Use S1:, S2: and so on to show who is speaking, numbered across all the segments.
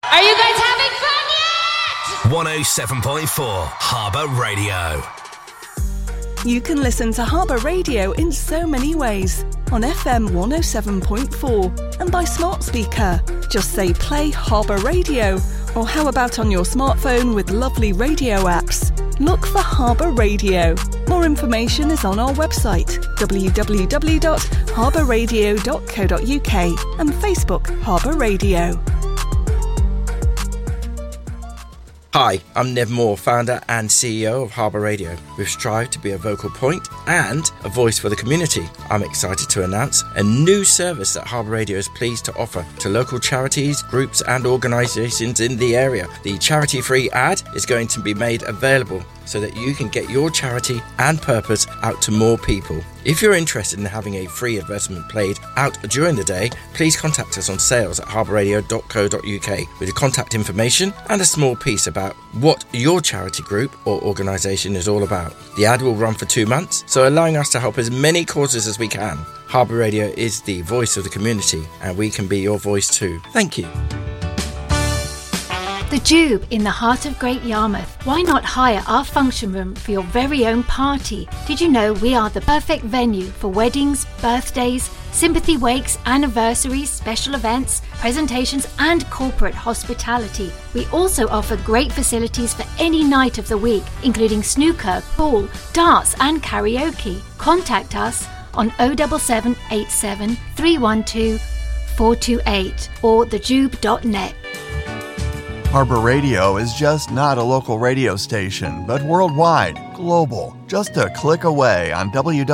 S1: Are you guys having fun yet?
S2: 107.4 Harbour Radio.
S3: You can listen to Harbour Radio in so many ways. On FM 107.4 and by smart speaker. Just say play Harbour Radio. Or how about on your smartphone with lovely radio apps? Look for Harbour Radio. More information is on our website, www.harbourradio.co.uk and Facebook Harbour Radio.
S4: Hi, I'm Nev Moore, founder and CEO of Harbour Radio. We've strived to be a vocal point and a voice for the community. I'm excited to announce a new service that Harbour Radio is pleased to offer to local charities, groups and organisations in the area. The charity-free ad is going to be made available so that you can get your charity and purpose out to more people. If you're interested in having a free advertisement played out during the day, please contact us on sales@harbourradio.co.uk with the contact information and a small piece about what your charity group or organisation is all about. The ad will run for 2 months, so allowing us to help as many causes as we can. Harbour Radio is the voice of the community and we can be your voice too. Thank you.
S5: The Jube in the heart of Great Yarmouth. Why not hire our function room for your very own party? Did you know we are the perfect venue for weddings, birthdays, sympathy wakes, anniversaries, special events, presentations and corporate hospitality. We also offer great facilities for any night of the week, including snooker, pool, darts and karaoke. Contact us on 07787 312 428 or thejube.net.
S6: Harbour Radio is just not a local radio station, but worldwide, global. Just a click away on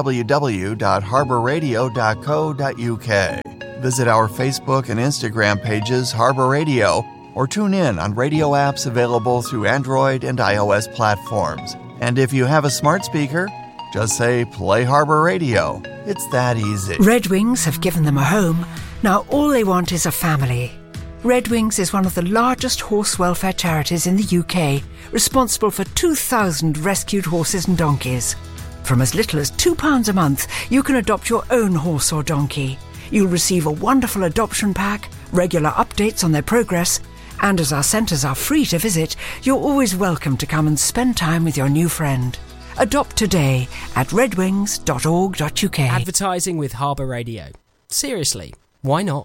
S6: www.harbourradio.co.uk. Visit our Facebook and Instagram pages, Harbour Radio, or tune in on radio apps available through Android and iOS platforms. And if you have a smart speaker, just say play Harbour Radio. It's that easy.
S7: Red Wings have given them a home. Now all they want is a family. Red Wings is one of the largest horse welfare charities in the UK, responsible for 2,000 rescued horses and donkeys. From as little as £2 a month, you can adopt your own horse or donkey. You'll receive a wonderful adoption pack, regular updates on their progress, and as our centres are free to visit, you're always welcome to come and spend time with your new friend. Adopt today at redwings.org.uk.
S8: Advertising with Harbour Radio. Seriously, why not?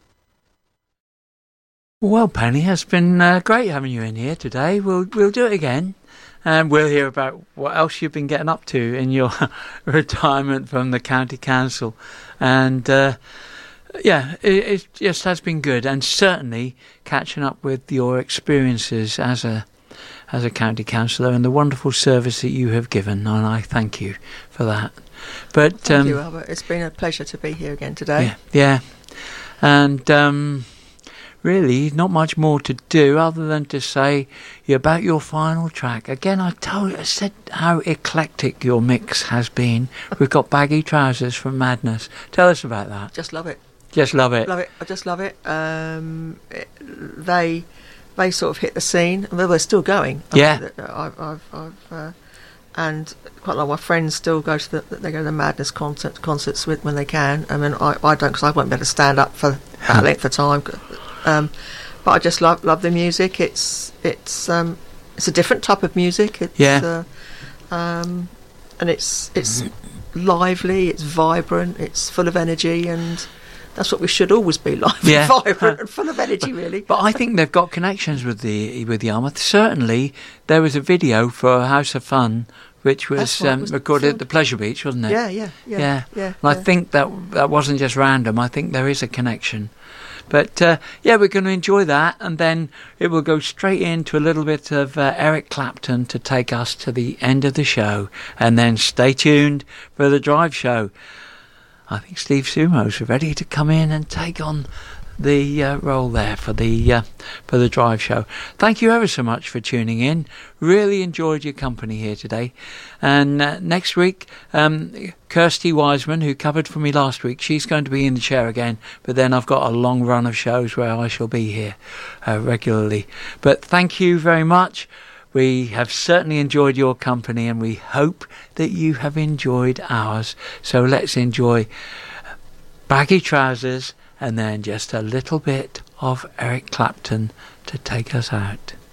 S9: Well, Penny, it's been great having you in here today. We'll do it again, and we'll hear about what else you've been getting up to in your retirement from the county council. And it just has been good, and certainly catching up with your experiences as a county councillor and the wonderful service that you have given, and I thank you for that. But
S10: thank you, Albert. It's been a pleasure to be here again today.
S9: Yeah, and. Really, not much more to do other than to say about your final track. Again, I said how eclectic your mix has been. We've got Baggy Trousers from Madness. Tell us about that.
S10: Just love it.
S9: Just love it.
S10: Love it. I just love it. They sort of hit the scene. Well, they're still going.
S9: Yeah.
S10: And quite a lot of my friends still go to the Madness concerts when they can. I mean, I don't, because I won't be able to stand up for that length of time. But I just love the music. It's a different type of music. And it's lively. It's vibrant. It's full of energy, and that's what we should always be: lively, vibrant, and full of energy. Really.
S9: But I think they've got connections with the Yarmouth. Certainly, there was a video for House of Fun, which was recorded at the Pleasure Beach, wasn't it?
S10: Yeah.
S9: And I think that wasn't just random. I think there is a connection. But, we're going to enjoy that, and then it will go straight into a little bit of Eric Clapton to take us to the end of the show, and then stay tuned for the drive show. I think Steve Sumos is ready to come in and take on the role there for the drive show. Thank you ever so much for tuning in. Really enjoyed your company here today. And next week, Kirsty Wiseman, who covered for me last week, she's going to be in the chair again. But then I've got a long run of shows where I shall be here regularly. But thank you very much. We have certainly enjoyed your company, and we hope that you have enjoyed ours. So let's enjoy Baggy Trousers, and then just a little bit of Eric Clapton to take us out.